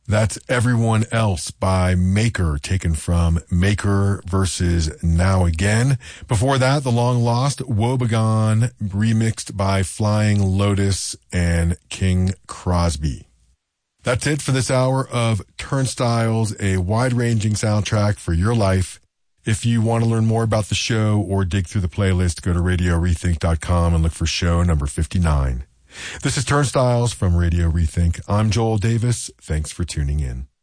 That's Everyone Else by Maker, taken from Maker versus Now Again. Before that, the long lost Woebegone, remixed by Flying Lotus and King Crosby. That's it for this hour of Turnstiles, a wide-ranging soundtrack for your life. If you want to learn more about the show or dig through the playlist, go to RadioRethink.com and look for show number 59. This is Turnstiles from Radio Rethink. I'm Joel Davis. Thanks for tuning in.